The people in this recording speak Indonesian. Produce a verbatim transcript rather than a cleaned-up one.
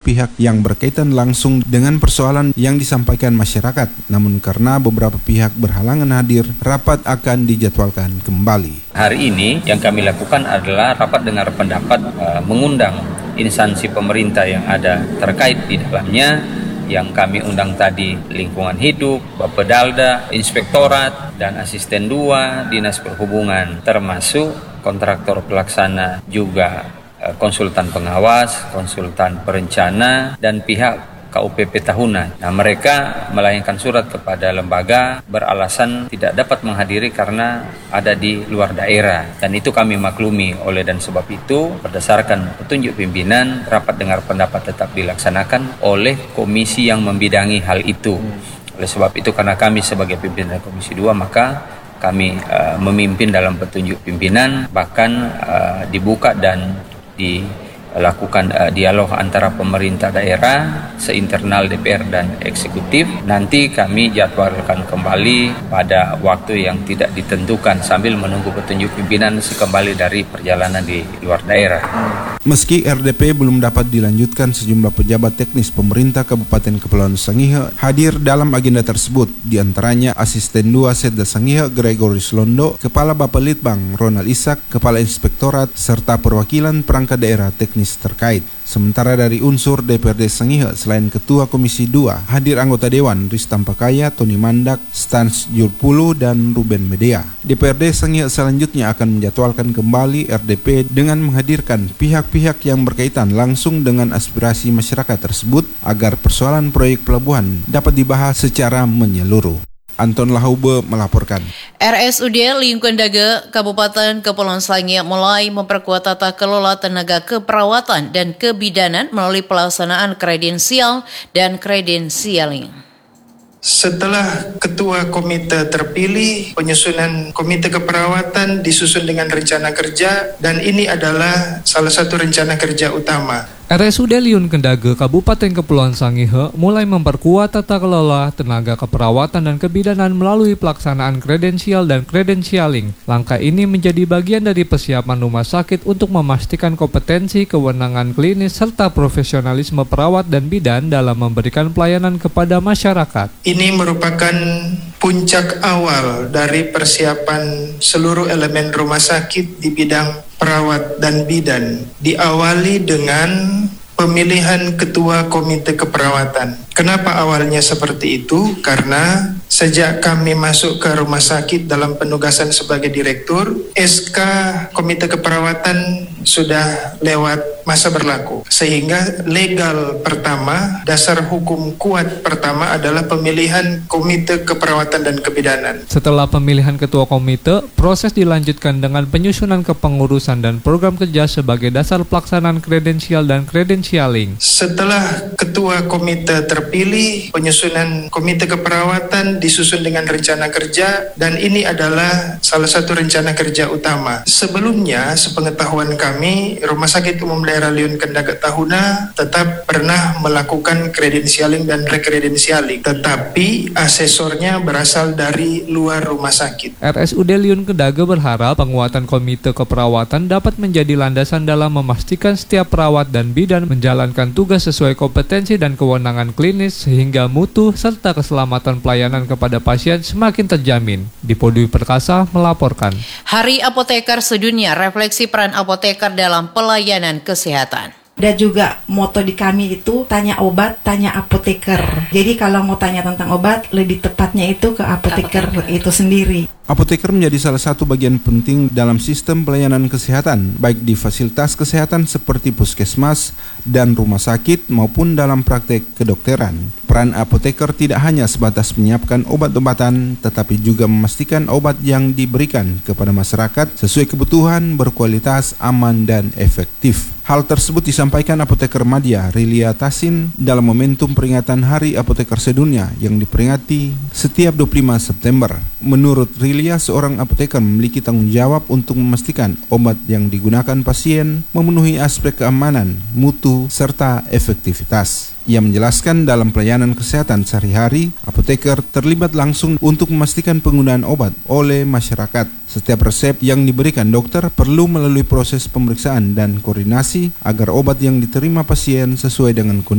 pihak-pihak yang berkaitan langsung dengan persoalan yang disampaikan masyarakat. Namun karena beberapa pihak berhalangan hadir, rapat akan dijadwalkan kembali. Hari ini yang kami lakukan adalah rapat dengar pendapat uh, mengundang instansi pemerintah yang ada terkait di dalamnya, yang kami undang tadi lingkungan hidup, Bapedalda, Inspektorat, dan Asisten dua, Dinas Perhubungan, termasuk kontraktor pelaksana, juga eh, konsultan pengawas, konsultan perencana, dan pihak K U P P tahunan. Nah, mereka melayangkan surat kepada lembaga beralasan tidak dapat menghadiri karena ada di luar daerah, dan itu kami maklumi. Oleh dan sebab itu, berdasarkan petunjuk pimpinan, rapat dengar pendapat tetap dilaksanakan oleh komisi yang membidangi hal itu. Oleh sebab itu, karena kami sebagai pimpinan Komisi dua, maka kami uh, memimpin dalam petunjuk pimpinan, bahkan uh, dibuka dan di lakukan uh, dialog antara pemerintah daerah, seinternal D P R dan eksekutif. Nanti kami jadwalkan kembali pada waktu yang tidak ditentukan sambil menunggu petunjuk pimpinan sekembali dari perjalanan di luar daerah. Meski R D P belum dapat dilanjutkan, sejumlah pejabat teknis pemerintah Kabupaten Kepulauan Sangihe hadir dalam agenda tersebut, di antaranya Asisten dua Setda Sangihe Gregoris Londo, Kepala Bapelitbang Ronald Ishak, Kepala Inspektorat, serta perwakilan perangkat daerah teknis terkait. Sementara dari unsur D P R D Sangihe, selain Ketua Komisi dua, hadir anggota Dewan Ristam Pakaya, Tony Mandak, Stans Julpulu, dan Ruben Medea. D P R D Sangihe selanjutnya akan menjadwalkan kembali R D P dengan menghadirkan pihak-pihak yang berkaitan langsung dengan aspirasi masyarakat tersebut agar persoalan proyek pelabuhan dapat dibahas secara menyeluruh. Anton Lahaube melaporkan. R S U D Lingkungan Daga Kabupaten Kepulauan Sangihe mulai memperkuat tata kelola tenaga keperawatan dan kebidanan melalui pelaksanaan kredensial dan kredensialing. Setelah Ketua Komite terpilih, penyusunan Komite Keperawatan disusun dengan rencana kerja, dan ini adalah salah satu rencana kerja utama. R S U D Liun Kendage Kabupaten Kepulauan Sangihe mulai memperkuat tata kelola tenaga keperawatan dan kebidanan melalui pelaksanaan kredensial dan kredensialing. Langkah ini menjadi bagian dari persiapan rumah sakit untuk memastikan kompetensi, kewenangan klinis, serta profesionalisme perawat dan bidan dalam memberikan pelayanan kepada masyarakat. Ini merupakan puncak awal dari persiapan seluruh elemen rumah sakit di bidang perawat dan bidan, diawali dengan pemilihan Ketua Komite Keperawatan. Kenapa awalnya seperti itu? Karena sejak kami masuk ke rumah sakit dalam penugasan sebagai direktur, S K Komite Keperawatan sudah lewat masa berlaku. Sehingga legal pertama, dasar hukum kuat pertama adalah pemilihan Komite Keperawatan dan Kebidanan. Setelah pemilihan Ketua Komite, proses dilanjutkan dengan penyusunan kepengurusan dan program kerja sebagai dasar pelaksanaan kredensial dan kredensialing. Setelah Ketua Komite terpilih, penyusunan Komite Keperawatan disusun dengan rencana kerja, dan ini adalah salah satu rencana kerja utama. Sebelumnya, sepengetahuan kami, Rumah Sakit Umum Daerah Liun Kendage Tahuna tetap pernah melakukan kredensialing dan rekredensialing, tetapi asesornya berasal dari luar rumah sakit. R S U D Liun Kendage berharap penguatan Komite Keperawatan dapat menjadi landasan dalam memastikan setiap perawat dan bidan menjalankan tugas sesuai kompetensi dan kewenangan klinis sehingga mutu serta keselamatan pelayanan kepada pasien semakin terjamin. Dipodui Perkasa melaporkan. Hari Apoteker Sedunia, refleksi peran apoteker dalam pelayanan kesehatan. Dan juga moto di kami itu tanya obat, tanya apoteker. Jadi kalau mau tanya tentang obat, lebih tepatnya itu ke apoteker, apoteker. itu sendiri. Apoteker menjadi salah satu bagian penting dalam sistem pelayanan kesehatan, baik di fasilitas kesehatan seperti puskesmas dan rumah sakit maupun dalam praktek kedokteran. Peran apoteker tidak hanya sebatas menyiapkan obat-obatan, tetapi juga memastikan obat yang diberikan kepada masyarakat sesuai kebutuhan, berkualitas, aman, dan efektif. Hal tersebut disampaikan apoteker Madya Rilia Tasin dalam momentum peringatan Hari Apoteker Sedunia yang diperingati setiap dua puluh lima September. Menurut Rilia, seorang apoteker memiliki tanggung jawab untuk memastikan obat yang digunakan pasien memenuhi aspek keamanan, mutu, serta efektivitas. Ia menjelaskan dalam pelayanan kesehatan sehari-hari, apoteker terlibat langsung untuk memastikan penggunaan obat oleh masyarakat. Setiap resep yang diberikan dokter perlu melalui proses pemeriksaan dan koordinasi agar obat yang diterima pasien sesuai dengan kondisi